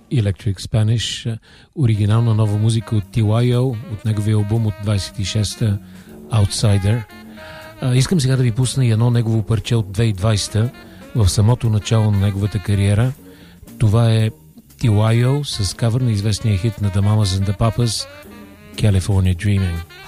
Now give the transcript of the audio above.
Electric Spanish, оригинална нова музика от T.Y.O. от неговия албум от 26-та Outsider. Искам сега да ви пусна и едно негово парче от 2020-та, в самото начало на неговата кариера. Това е T.Y.O. с кавър на известния хит на The Mamas and the Papas, California Dreaming.